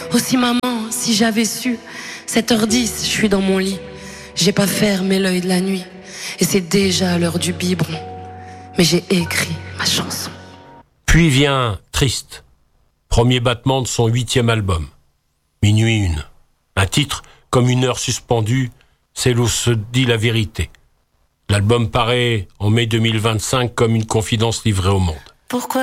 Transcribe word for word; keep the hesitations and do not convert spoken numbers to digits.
Aussi maman, si j'avais su, sept heures dix, je suis dans mon lit. J'ai pas fermé l'œil de la nuit. Et c'est déjà l'heure du biberon. Mais j'ai écrit ma chanson. Puis vient Triste, premier battement de son huitième album. Minuit une. Un titre comme une heure suspendue, c'est l'où se dit la vérité. L'album paraît en mai deux mille vingt-cinq comme une confidence livrée au monde. Pourquoi